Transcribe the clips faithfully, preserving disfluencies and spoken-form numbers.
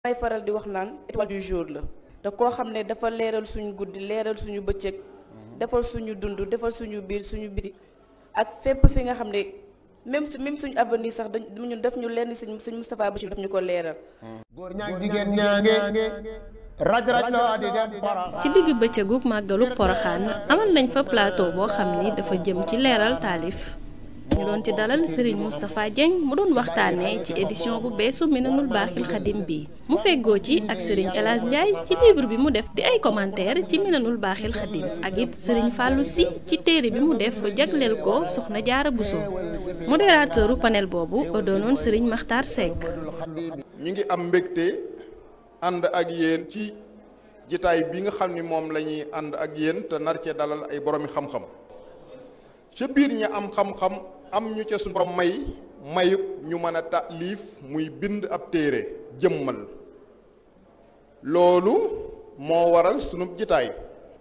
may faral di wax naan étoile du jour la te koo xam ne dafa leeral suñu guddi leeral suñu bëccëg defal suñu dund defal suñu biir suñu biti ak fépp fi nga xam ne même su même suñu avenir sax dañ ñun def ñu lenn sëñ sëñ Moustapha Bachir daf ñu ko leeral. góor ñaag jigéen ñaange raj raj loo di dem ci digg bëccëgu màggalu Poroxaan amal nañ fa plateau boo xam ni dafa jëm ci leeral taalif ñu doon ci dalal Serigne Moustapha Dieng mu doon waxtaanee ci édition bu beesu Minanul Baaxil Xadim bi mu feggoo ci ak Serigne El Hadj Ndiaye ci livre bi mu def di ay commentaire ci Minanul Baaxil Xadim ak it Serigne Fallou Sy ci téere bi mu def jagleel ko Soxna Jaara Buso modérateuru panel boobu doonoon Serigne Makhtar Seck. ñi ngi am mbégte ànd ak yéen ci jitaay bi nga xam ni moom la ñuy ànd ak yéen te nar cee dalal ay boroomi xam-xam ca biir ñi am xam-xam am ñu ca suñu borom may mayub ñu mën a taalif muy bind ab téere jëmmal loolu moo waral sunu jitaay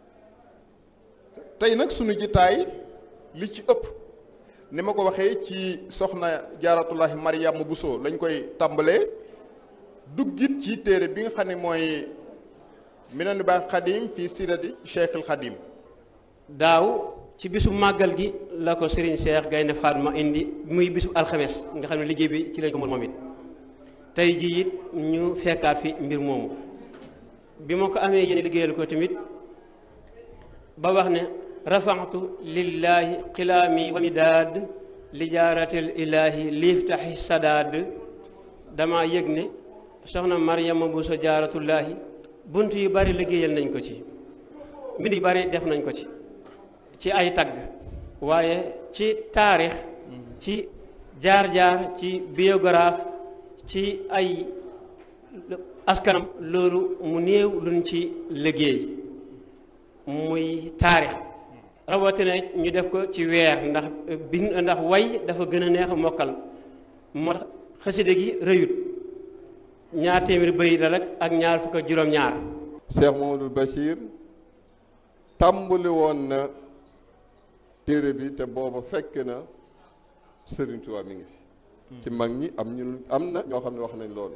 tey nag sunu jitaay li ci ëpp ni ma ko waxee ci soxna jaaratullahi Mariama Bousso lañ koy tàmbalee duggit ci téere bi nga xam ne mooy Minanul Baaxil Xadim fii sirati Cheikhul Xadim. daaw ci bisu màggal gi la ko Serigne Cheikh Gaynde Fatma indi muy bisu alxames nga xam ne liggéey bi ci lañ ko moom it tey jii it ñu fekkaat fi mbir moomu bi ma ko amee yéen liggéeyal ko tamit ba wax ne rafaxtu lillahi xilaami wa midaad li jaaratil ilaahi liiftaxi sadaad dama yëg ne soxna Mariama Bousso jaaratullaahi bunt yu bari liggéeyal nañ ko ci mbind yu bari def nañ ko ci ci ay tagg waaye ci taarix ci jaar-jaar ci biographe ci ay askanam loolu mu néew luñ ci liggéey muy taarix rawatina ñu def ko ci weer ndax bind ndax way dafa gën a neex a mokkal moo tax xaside gi rëyut ñaar téeméeri bëy la rek ak ñaar fukk ak juróom-ñaar. Cheikh Mamadou Bachir tàmbali woon na téere bi te booba fekk na Serigne Touba mi ngi fi ci mag ñi am ñu am na ñoo xam ne wax nañ loolu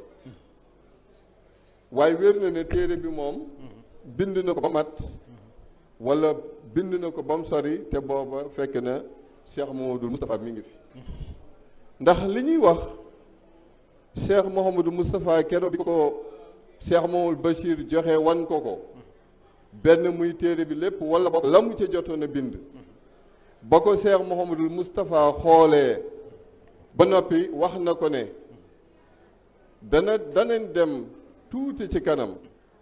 waaye wér na ne téere bi moom bind na ko ba mat wala bind na ko ba mu sori te booba fekk na Cheikh Mamadou Moustapha mi ngi fi ndax li ñuy wax Cheikh Mouhamadou Moustapha keroog bi ko Cheikh Mamadou Bachir joxe wan ko ko benn muy téere bi lépp wala ba la mu ca jotoon a bind ba ko Cheikh Mouhamadou Moustapha xoolee ba noppi wax na ko ne dana danañ dem tuuti ci kanam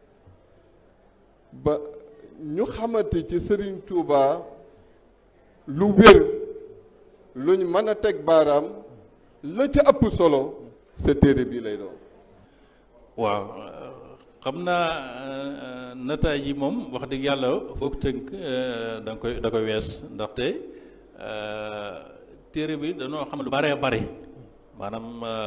ba ñu xamante ci Serigne Touba lu wér luñ mën a teg baaraam la ca ëpp solo sa téere bii lay doon. waaw xam naa nataay yi moom wax dëgg yàlla foog tënk da nga koy da koy wees ndaxte téere bi dañoo xam lu bare bare maanaam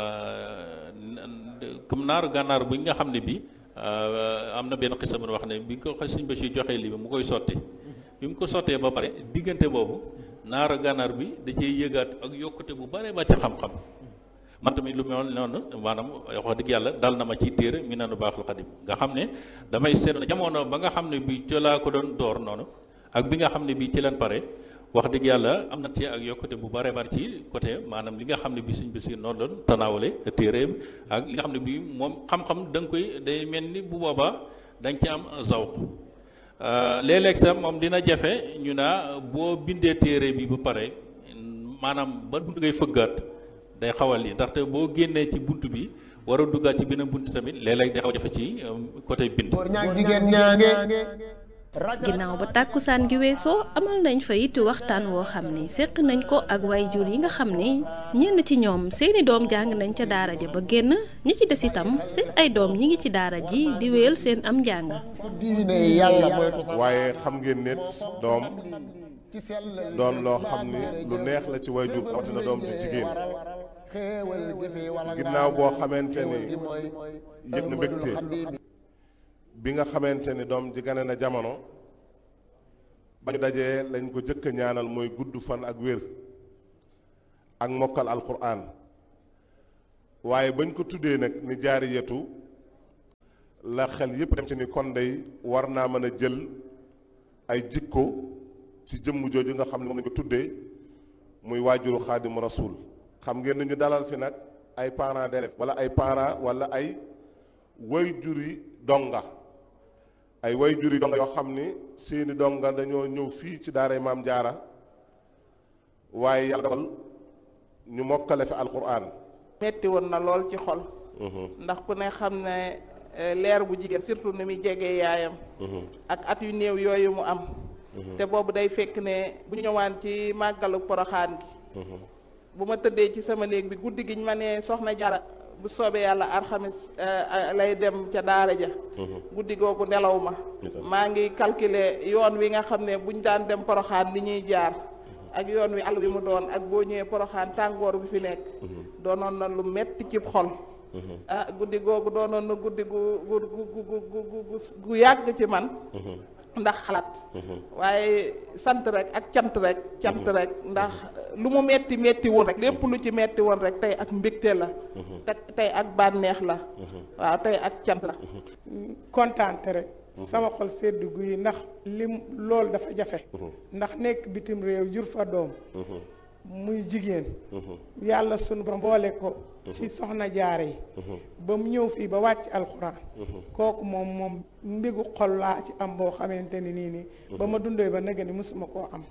comme naaru gànnaar bi nga xam ne bi am na benn xisa bu wax ne bi ko Sëñ Bachir joxee lii bi mu koy sotti bi mu ko sottee ba pare diggante boobu naaru gànnaar bi da cee yëgaat ak yokkute bu bare ba ci xam-xam man tamit lu mel noonu maanaam wax dëgg yàlla dal na ma ci téere Minanul Baaxil Xadim nga xam ne damay seetlu jamono ba nga xam ne bi ci laa ko doon door noonu ak bi nga xam ne bi ci leen pare wax dëgg yàlla am na ci ak yokkute bu bare bare ci côté maanaam li nga xam ne bi Sëñ Basiir noonu doon tanaawale téereem ak li nga xam ne bi moom xam-xam da nga koy day mel ni bu boobaa da nga ci am zawq léeg-léeg sax moom dina jafe ñu naa boo bindee téere bi ba pare maanaam ba bunt ngay fëggaat day xawal yi ndaxte boo génnee ci bunt bi war a duggaat ci beneen bunt tamit léeg-léeg day xaw jafe ci côté bind. góor ñaag jigéen ñaange ginnaaw ba tàkkusaan gi weesoo amal nañ fa it waxtaan woo xam ni séq nañ ko ak waajur yi nga xam ni ñenn ci ñoom seeni doom jàng nañ ca daara ja ba génn ñi ci des itam seen ay doom ñi ngi ci daara ji di wéyal seen am njàng. waaye xam ngeen ne doom doon loo xam ni lu neex la ci waajur rawatina doom ju jigéen ginnaaw boo xamante ni yëg na mbégte bi nga xamante ni doom ji gane na jamono ba ñu dajee lañ ko jëkk a ñaanal mooy gudd fan ak wér ak mokkal alquran waaye bañ ko tuddee nag ni jaariyatu la xel yépp dem ci ni kon day war naa mën a jël ay jikko ci jëmm jooju nga xam ne moom lañu ko tuddee muy waajuru xaadimu rasul. xam ngeen ni ñu dalal fi nag ay parents d'élèves wala ay parents wala ay wayjuri donga ay wayjuri donga yoo xam ni seeni donga dañoo ñëw fii ci daaray Maam Jaara waaye yàlla dogal ñu mokkale fi alquran. metti woon na lool ci xol. ndax ku ne xam ne leer bu jigéen surtout ni muy jegee yaayam. ak at yu néew yooyu mu am. te boobu day fekk ne bu ñu ñëwaan ci màggalu poroxaan gi. bu ma tëddee ci sama néeg bi guddi giñ ma ne soxna Jara bu soobee yàlla alxames lay dem ca daara ja. guddi googu nelaw ma. maa ngi calculer yoon wi nga xam ne buñ daan dem poroxaan li ñuy jaar. ak yoon wi àll bi mu doon ak boo ñëwee poroxaan tàngoor bi fi nekk. doonoon na lu metti ci xol. ah guddi googu doonoon na guddi gu gu gu gu gu yàgg ci man. ndax xalaat. waaye sant rek ak cant rek. cant rek ndax lu mu metti metti woon rek lépp lu ci metti woon rek tey ak mbégte la. te tey ak bànneex la. waaw tey ak cant la. kontaante rek. sama xol seddu guy ndax lim loolu dafa jafe. ndax nekk bitim réew jur fa doom. muy jigéen. yàlla sunu borom boole ko. ci soxna jaare yi. ba mu ñëw fii ba wàcc alxuraan. kooku moom moom mbégu xol laa ci am boo xamante ni nii nii. ba ma dundee ba nëgë ni mësuma koo am.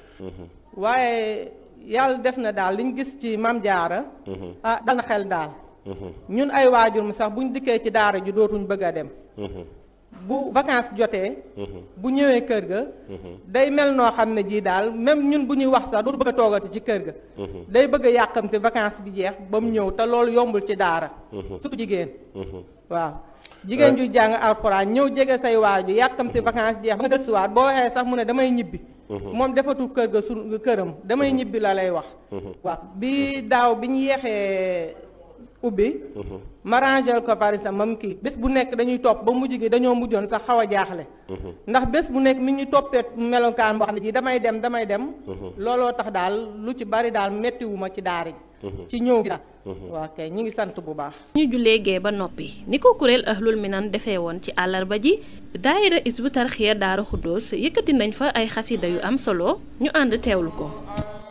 waaye yàlla def na daal liñ gis ci Maam Jaara. ah dal na xel daal. ñun ay waajur mu sax buñ dikkee ci daara ji dootuñ bëgg a dem. bu vacances jotee. bu ñëwee kër ga. day mel noo xam ne jii daal même ñun bu ñuy wax sax dootu bëgg a toogati ci kër ga. day bëgg a yàqamti vacances bi jeex ba mu ñëw te loolu yombul ci daara. surtout jigéen. waaw jigéen ju jàng alxuraan ñëw jege say waaju yàqamti vacances jeex ba nga gëstuwaat boo waxee sax mu ne damay ñibbi. moom defatul kër ga su këram damay ñibbi la lay wax. waaw bi daaw bi ñu yeexee ubbi. ma rangel ko par exemple mam kii bés bu nekk dañuy topp ba mujj gi dañoo mujjoon sax xaw a jaaxle. ndax bés bu nekk mi ñu toppee melokaan boo xam ne ji damay dem damay dem. looloo tax daal lu ci bari daal méttiwuma ci daara ji. ci ñëw gi daal. waaw kay ñi ngi sant bu baax. ñu jullee gee ba noppi ni ko kuréel Ahlul Minan defee woon ci àllarba ji daayira Hizbut Tarqiyyah Daaru Xuddoos yëkkati nañ fa ay xasida yu am solo ñu ànd teewlu ko.